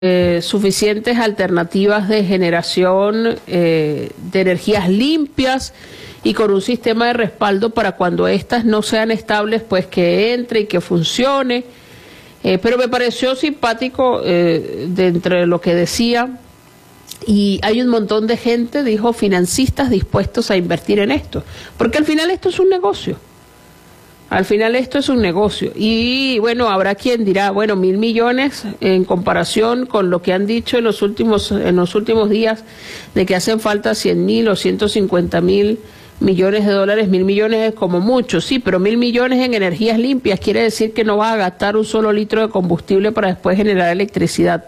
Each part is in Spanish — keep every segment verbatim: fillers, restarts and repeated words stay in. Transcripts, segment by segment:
eh, suficientes alternativas de generación eh, de energías limpias y con un sistema de respaldo para cuando éstas no sean estables, pues que entre y que funcione. Eh, pero me pareció simpático eh, de entre lo que decía, y hay un montón de gente, dijo, financistas dispuestos a invertir en esto, porque al final esto es un negocio. Al final esto es un negocio. Y bueno, habrá quien dirá, bueno, mil millones en comparación con lo que han dicho en los últimos, en los últimos días de que hacen falta cien mil o ciento cincuenta mil millones de dólares. Mil millones es como mucho, sí, pero mil millones en energías limpias quiere decir que no vas a gastar un solo litro de combustible para después generar electricidad,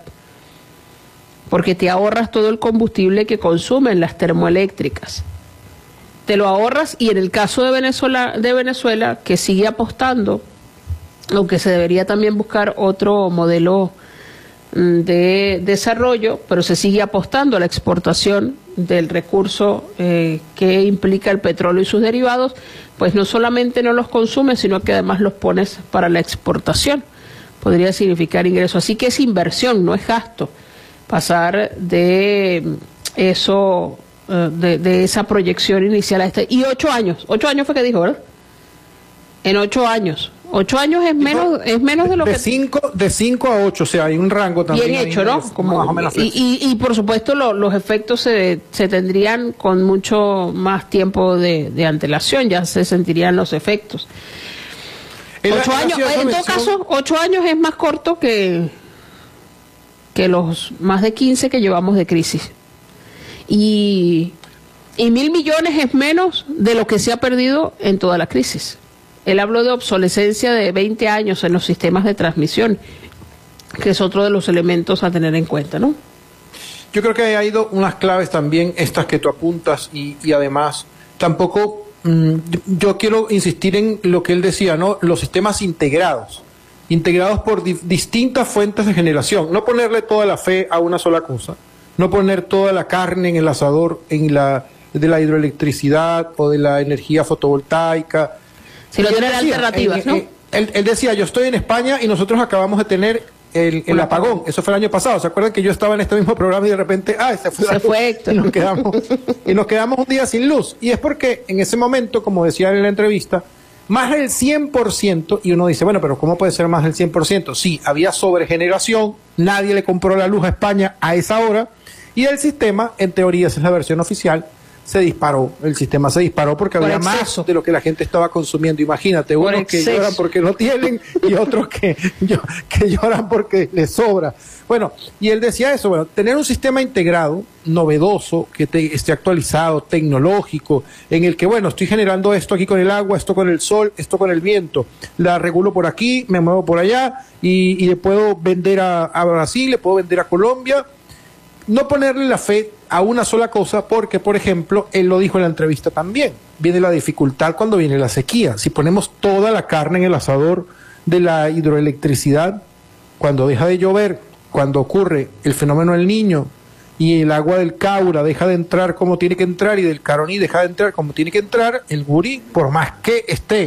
porque te ahorras todo el combustible que consumen las termoeléctricas. Te lo ahorras, y en el caso de Venezuela, de Venezuela, que sigue apostando, aunque se debería también buscar otro modelo de desarrollo, pero se sigue apostando a la exportación del recurso eh, que implica el petróleo y sus derivados, pues no solamente no los consumes, sino que además los pones para la exportación. Podría significar ingreso. Así que es inversión, no es gasto, pasar de eso... De, de esa proyección inicial a este. Y ocho años, ocho años fue que dijo, ¿verdad? En ocho años. Ocho años es menos, es menos de lo de que... Cinco, de cinco a ocho, o sea, hay un rango también. Bien hecho, ¿no? Como, más o menos y, y, y por supuesto lo, los efectos se, se tendrían con mucho más tiempo de, de antelación, ya se sentirían los efectos. El, ocho años, en todo caso, ocho años es más corto que, que los más de quince que llevamos de crisis. Y, y mil millones es menos de lo que se ha perdido en toda la crisis. Él habló de obsolescencia de veinte años en los sistemas de transmisión, que es otro de los elementos a tener en cuenta, ¿no? Yo creo que ha ido unas claves también, estas que tú apuntas, y, y además tampoco, mmm, yo quiero insistir en lo que él decía, ¿no? Los sistemas integrados, integrados por di distintas fuentes de generación, no ponerle toda la fe a una sola cosa. No poner toda la carne en el asador en la de la hidroelectricidad o de la energía fotovoltaica. Si no tener alternativas, ¿no? Él, él, él decía, yo estoy en España y nosotros acabamos de tener el, el apagón. Eso fue el año pasado. ¿Se acuerdan que yo estaba en este mismo programa y de repente, ah, se fue, se fue Héctor. Y nos quedamos, y nos quedamos un día sin luz? Y es porque en ese momento, como decía en la entrevista, más del cien por ciento, y uno dice, bueno, pero ¿cómo puede ser más del cien por ciento? Sí, había sobregeneración, nadie le compró la luz a España a esa hora, y el sistema, en teoría, esa es la versión oficial, se disparó. El sistema se disparó porque Por había exceso. más de lo que la gente estaba consumiendo. Imagínate, Por unos exceso. que lloran porque no tienen y otros que, que lloran porque les sobra. Bueno, y él decía eso, bueno, tener un sistema integrado, novedoso, que te, esté actualizado, tecnológico, en el que, bueno, estoy generando esto aquí con el agua, esto con el sol, esto con el viento, la regulo por aquí, me muevo por allá, y, y le puedo vender a, a Brasil, le puedo vender a Colombia. No ponerle la fe a una sola cosa, porque, por ejemplo, él lo dijo en la entrevista también, viene la dificultad cuando viene la sequía. Si ponemos toda la carne en el asador de la hidroelectricidad, cuando deja de llover, cuando ocurre el fenómeno del Niño y el agua del Caura deja de entrar como tiene que entrar y del Caroní deja de entrar como tiene que entrar, el Gurí, por más que esté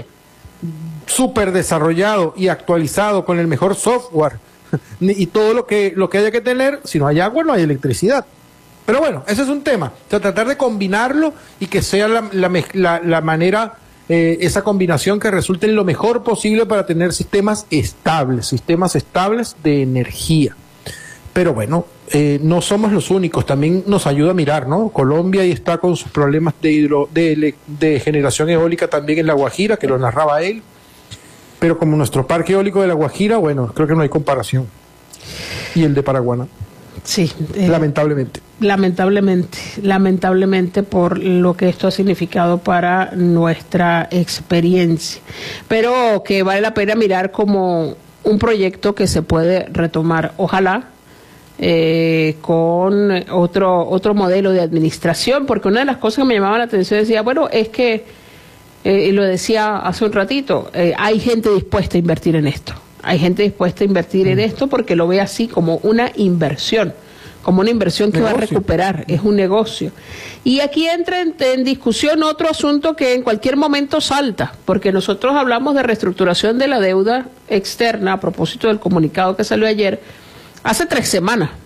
súper desarrollado y actualizado con el mejor software y todo lo que, lo que haya que tener, si no hay agua no hay electricidad. Pero bueno, ese es un tema, o sea, tratar de combinarlo y que sea la, la, la, la manera, eh, esa combinación que resulte en lo mejor posible para tener sistemas estables, sistemas estables de energía. Pero bueno, eh, no somos los únicos, también nos ayuda a mirar, ¿no? Colombia ahí está con sus problemas de, hidro, de, de generación eólica también en La Guajira, que lo narraba él. Pero como nuestro parque eólico de La Guajira, bueno, creo que no hay comparación. Y el de Paraguaná. Sí. Eh, lamentablemente. Lamentablemente, lamentablemente por lo que esto ha significado para nuestra experiencia. Pero que vale la pena mirar como un proyecto que se puede retomar, ojalá, eh, con otro, otro modelo de administración, porque una de las cosas que me llamaba la atención decía, bueno, es que Eh, y lo decía hace un ratito, eh, hay gente dispuesta a invertir en esto, hay gente dispuesta a invertir en esto porque lo ve así como una inversión, como una inversión que negocio. va a recuperar, es un negocio. Y aquí entra en, en discusión otro asunto que en cualquier momento salta, porque nosotros hablamos de reestructuración de la deuda externa a propósito del comunicado que salió ayer, Hace tres semanas.